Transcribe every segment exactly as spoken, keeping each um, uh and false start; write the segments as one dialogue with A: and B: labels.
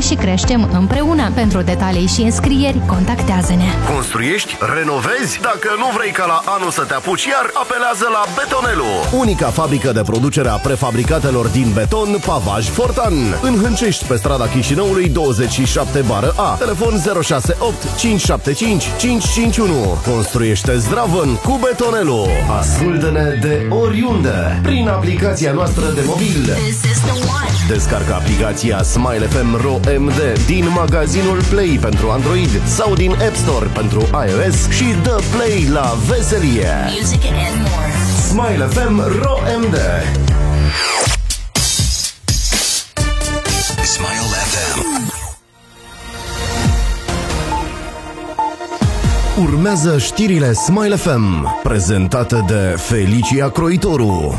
A: și creștem împreună. Pentru detalii și înscrieri, contactează-ne.
B: Construiești? Renovezi? Dacă nu vrei ca la anul să te apuci iar, apelează la Betonelu, unica fabrică de producere a prefabricatelor din beton, pavaj Fortan. În Hâncești, pe strada Chișinăului douăzeci și șapte A. Telefon zero șase opt cinci șapte cinci cinci cinci unu. Construiește zdravăn cu Betonelu. Ascultă-ne de oriunde prin aplicația noastră de mobil. Descarcă aplicația Smile F M R O M D din magazinul Play pentru Android sau din App Store pentru iOS și dă play la veselie. Smile F M R O M D. Smile F M. Urmează știrile Smile F M, prezentate de Felicia Croitoru.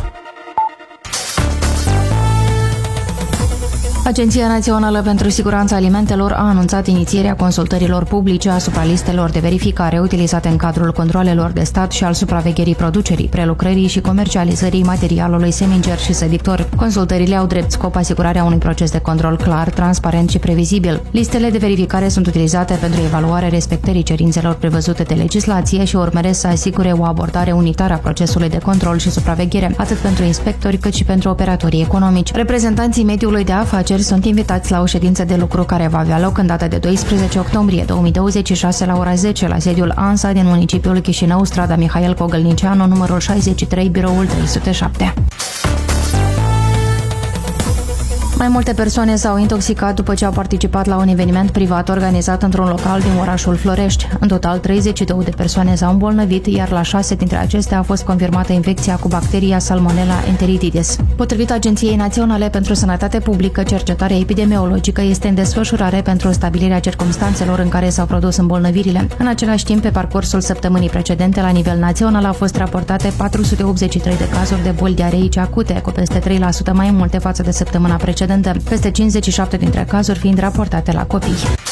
A: Agenția Națională pentru Siguranța Alimentelor a anunțat inițierea consultărilor publice asupra listelor de verificare utilizate în cadrul controalelor de stat și al supravegherii producerii, prelucrării și comercializării materialului semincer și săditor. Consultările au drept scop asigurarea unui proces de control clar, transparent și previzibil. Listele de verificare sunt utilizate pentru evaluarea respectării cerințelor prevăzute de legislație și urmăresc să asigure o abordare unitară a procesului de control și supraveghere, atât pentru inspectori cât și pentru operatorii economici. Reprezentanții mediului de afaceri sunt invitați la o ședință de lucru care va avea loc în data de doisprezece octombrie două mii douăzeci și șase la ora zece la sediul ANSA din municipiul Chișinău, strada Mihail Cogălnicianu, numărul șaizeci și trei, biroul trei sute șapte. Mai multe persoane s-au intoxicat după ce au participat la un eveniment privat organizat într-un local din orașul Florești. În total, treizeci și două de persoane s-au îmbolnăvit, iar la șase dintre acestea a fost confirmată infecția cu bacteria Salmonella enteritidis. Potrivit Agenției Naționale pentru Sănătate Publică, cercetarea epidemiologică este în desfășurare pentru stabilirea circumstanțelor în care s-au produs îmbolnăvirile. În același timp, pe parcursul săptămânii precedente, la nivel național, au fost raportate patru sute optzeci și trei de cazuri de boli diareice acute, cu peste trei la sută mai multe față de săptămâna precedentă. Peste cincizeci și șapte dintre cazuri fiind raportate la copii.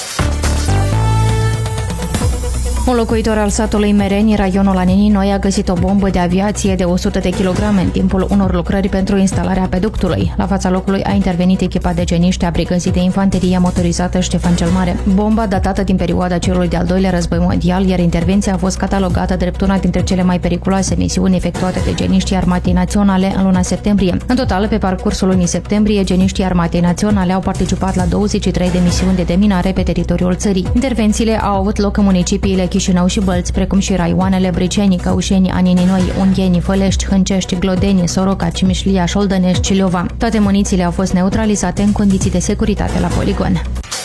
A: Un locuitor al satului Mereni, raionul Anenii Noi, a găsit o bombă de aviație de o sută de kilograme în timpul unor lucrări pentru instalarea peductului. La fața locului a intervenit echipa de geniști a Brigăzii de Infanterie Motorizată Ștefan cel Mare. Bomba datată din perioada celui de-al doilea război mondial, iar intervenția a fost catalogată drept una dintre cele mai periculoase misiuni efectuate de geniștii Armatei Naționale în luna septembrie. În total, pe parcursul lunii septembrie, geniștii Armatei Naționale au participat la douăzeci și trei de misiuni de deminare pe teritoriul țării. Intervențiile au avut loc în municipiile Chișinău și Bălți, precum și raioanele Bricenii, Căușeni, Anenii Noi, Ungheni, Fălești, Hâncești, Glodeni, Soroca, Cimișlia, Șoldănești și Liova. Toate munițiile au fost neutralizate în condiții de securitate la poligon.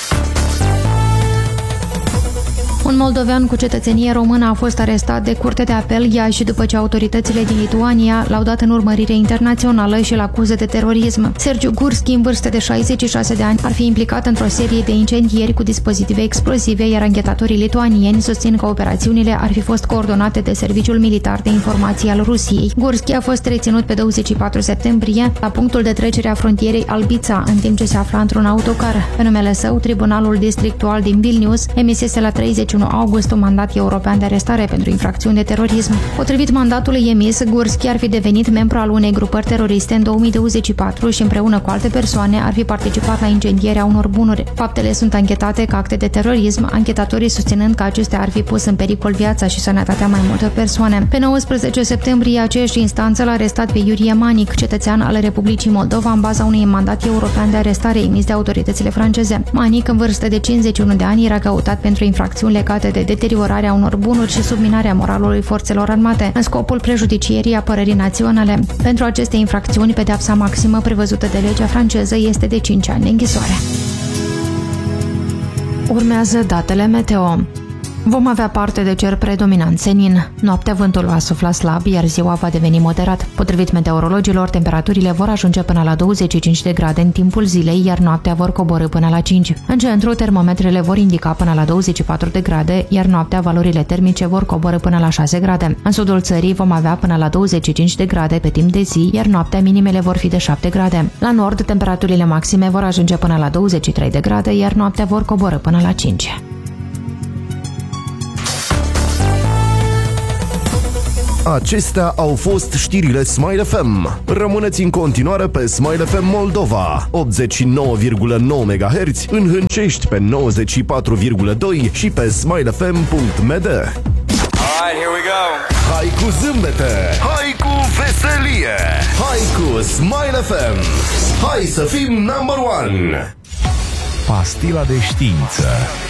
A: Un moldovean cu cetățenie română a fost arestat de Curtea de Apel Iași după ce autoritățile din Lituania l-au dat în urmărire internațională și îl acuză de terorism. Sergiu Gurski, în vârstă de șaizeci și șase de ani, ar fi implicat într-o serie de incendieri cu dispozitive explozive, iar anchetatorii lituanieni susțin că operațiunile ar fi fost coordonate de Serviciul Militar de Informații al Rusiei. Gurski a fost reținut pe douăzeci și patru septembrie la punctul de trecere a frontierei Albița, în timp ce se afla într-un autocar. Pe numele său, Tribunalul Districtual din Vilnius emisese la treizeci și unu august un mandat european de arestare pentru infracțiuni de terorism. Potrivit mandatului emis, Gurski ar fi devenit membru al unei grupări teroriste în două mii douăzeci și patru și împreună cu alte persoane ar fi participat la incendierea unor bunuri. Faptele sunt anchetate ca acte de terorism, anchetatorii susținând că acestea ar fi pus în pericol viața și sănătatea mai multor persoane. Pe nouăsprezece septembrie, aceeași instanță l-a arestat pe Iurie Manic, cetățean al Republicii Moldova, în baza unui mandat european de arestare emis de autoritățile franceze. Manic, în vârstă de cincizeci și unu de ani, era căutat pentru infracțiuni legate de deteriorarea unor bunuri și subminarea moralului forțelor armate, în scopul prejudicierii apărării naționale. Pentru aceste infracțiuni, pedeapsa maximă prevăzută de legea franceză este de cinci ani de închisoare. Urmează datele meteo. Vom avea parte de cer predominant senin. Noaptea vântul va sufla slab, iar ziua va deveni moderat. Potrivit meteorologilor, temperaturile vor ajunge până la douăzeci și cinci de grade în timpul zilei, iar noaptea vor coborî până la cinci. În centru, termometrele vor indica până la douăzeci și patru de grade, iar noaptea valorile termice vor coborî până la șase grade. În sudul țării vom avea până la douăzeci și cinci de grade pe timp de zi, iar noaptea minimele vor fi de șapte grade. La nord, temperaturile maxime vor ajunge până la douăzeci și trei de grade, iar noaptea vor coborî până la cinci.
B: Acestea au fost știrile Smile F M. Rămâneți în continuare pe Smile F M Moldova, optzeci și nouă virgulă nouă megahertz, în Hâncești pe nouăzeci și patru virgulă doi și pe smile f m punct m d.
C: Alright, here we go.
B: Hai cu zâmbete, hai cu veselie, hai cu Smile F M. Hai să fim number one.
D: Pastila de știință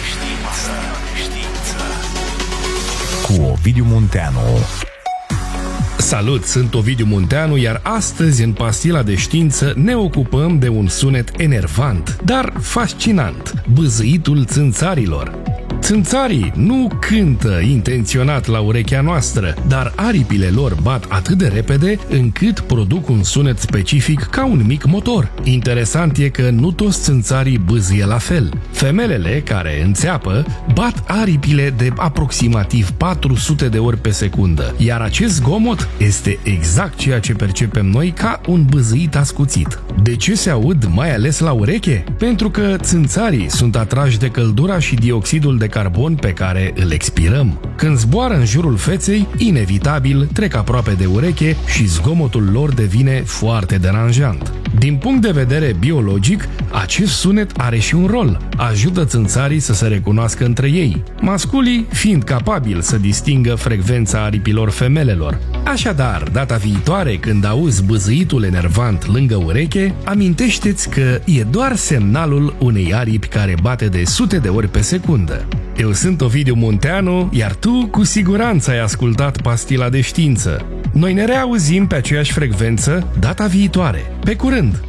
D: cu Ovidiu Munteanu.
E: Salut, sunt Ovidiu Munteanu, iar astăzi în Pastila de Știință ne ocupăm de un sunet enervant, dar fascinant, bâzâitul țânțarilor. Țânțarii nu cântă intenționat la urechea noastră, dar aripile lor bat atât de repede încât produc un sunet specific ca un mic motor. Interesant e că nu toți țânțarii bâzâie la fel. Femelele care înțeapă bat aripile de aproximativ patru sute de ori pe secundă, iar acest zgomot este exact ceea ce percepem noi ca un bâzâit ascuțit. De ce se aud mai ales la ureche? Pentru că țânțarii sunt atrași de căldura și dioxidul de carbon pe care îl expirăm. Când zboară în jurul feței, inevitabil trec aproape de ureche și zgomotul lor devine foarte deranjant. Din punct de vedere biologic, acest sunet are și un rol. Ajută țânțarii să se recunoască între ei, masculii fiind capabili să distingă frecvența aripilor femelelor. Așadar, data viitoare când auzi bâzâitul enervant lângă ureche, amintește-ți că e doar semnalul unei aripi care bate de sute de ori pe secundă. Eu sunt Ovidiu Munteanu, iar tu cu siguranță ai ascultat Pastila de Știință. Noi ne reauzim pe aceeași frecvență data viitoare. Pe curând!